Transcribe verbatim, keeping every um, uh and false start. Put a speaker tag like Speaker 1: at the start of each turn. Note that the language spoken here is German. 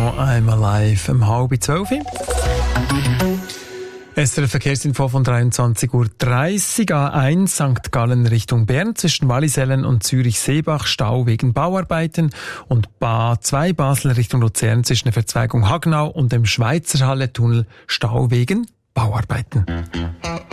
Speaker 1: noch einmal live um halb zwölf. S R F Verkehrsinfo von dreiundzwanzig Uhr dreißig. A eins Sankt Gallen Richtung Bern zwischen Wallisellen und Zürich-Seebach Stau wegen Bauarbeiten und B A zwei Basel Richtung Luzern zwischen der Verzweigung Hagnau und dem Schweizerhalle-Tunnel Stau wegen Bauarbeiten.